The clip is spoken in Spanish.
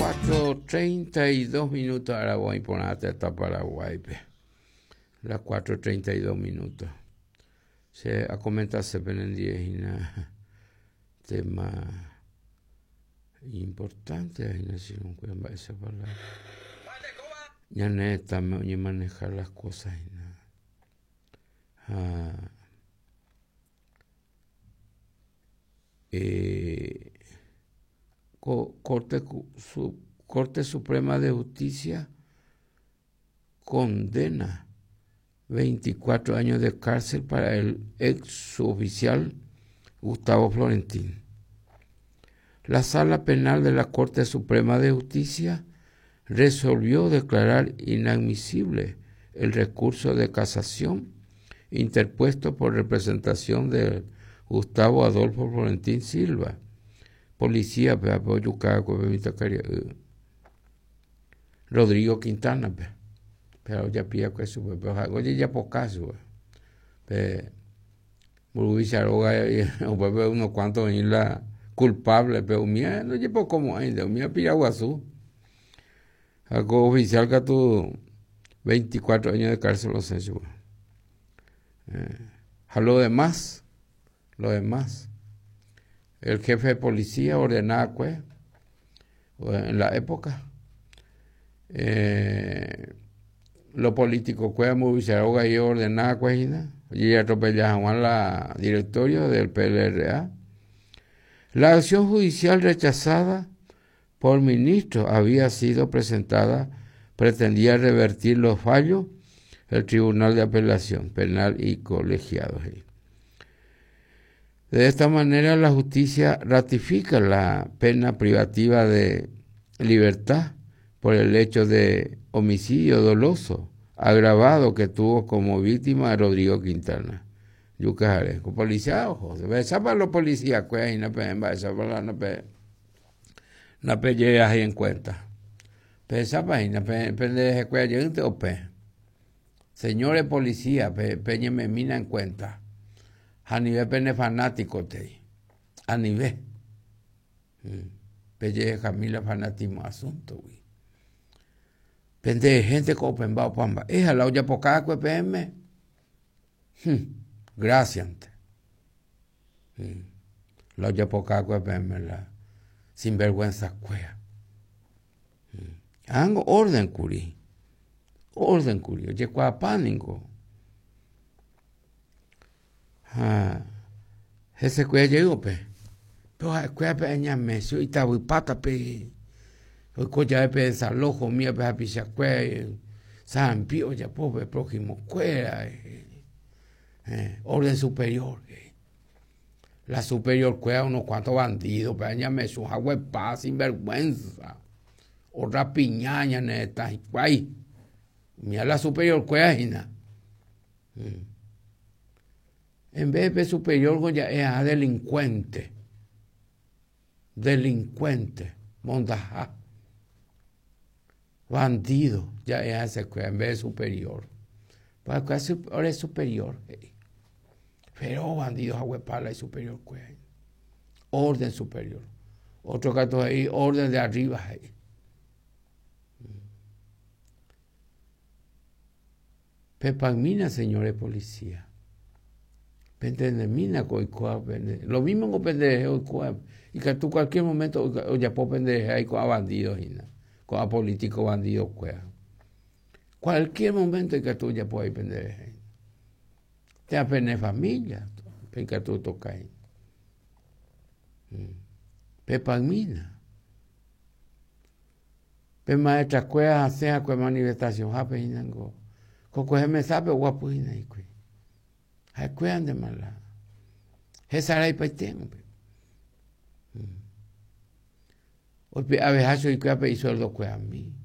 4:32 ahora voy a poner hasta Paraguay. Las 4:32. Se a comentar se ven 10 tema importante ahí no se lo pueden esa palabra. Ya neta me manejar las cosas y nada. Corte Suprema de Justicia condena 24 años de cárcel para el ex oficial Gustavo Florentín. La Sala Penal de la Corte Suprema de Justicia resolvió declarar inadmisible el recurso de casación interpuesto por representación de Gustavo Adolfo Florentín Silva, policía, Rodrigo Quintana, pero ya pilla que eso, pero oye ya por caso, unos cuantos en la culpable, pero mía no llevo como ainda, mía Piraguazú, algo oficial que tú 24 años de cárcel los hechos. A lo demás, el jefe de policía ordenaba pues, en la época, los políticos pues movilizaron y ordenaba pues, y atropellaban a la directorio del PLRA. La acción judicial rechazada por ministro había sido presentada, pretendía revertir los fallos el Tribunal de Apelación Penal y Colegiados. De esta manera la justicia ratifica la pena privativa de libertad por el hecho de homicidio doloso agravado que tuvo como víctima a Rodrigo Quintana. Yucajare, con policía, ojo, esa para los policías, pues, no pe ahí en cuenta. Esa página, pendeje, pues, o pe. Señores policías, peñe me mina en cuenta. A nivel pene fanático te. A nivel. Pelle Camila fanatismo asunto, güey. Pende gente que open va pamba. A la olla poca que PM. Gracias. La olla poca que PM la sinvergüenza cuea. Hagan orden curi. Orden curio, ye kwa pánico. Ese cuya llegó pe. Pero cuya pe ñame, si ita pata pe. Hoy coya pe desalojo mía pe apicha cuya. San pío ya pobre prójimo cuya. Orden superior. La superior cuya unos cuantos bandidos, pe ñame su agua de paz sin vergüenza. Otra piñaña neta y guay. Mira la superior cuejina. En vez de superior, ya es delincuente. Delincuente. Mondaja. Bandido. Ya es ese en vez de superior. Pues ahora es superior. Pero bandidos a huepala y superior cueja. Orden superior. Otro gato ahí, orden de arriba ahí. Pepamina, señores policía. Pendemina coicoa, lo mismo con pendejo, y que tú cualquier momento, ya puedo pendejo ahí con bandidos, con políticos bandidos, cualquier momento que tú ya puedes pendejo. Te apenas familia, que tú tocas ahí. Pepamina. Maestra cueva, sea con manifestación, hapenango. Coco me sabe guapo y nai kwe. Hay cuean de mala. Esa era y paitén. Hoy a veces y cuea pe hizo el do cuea a mí.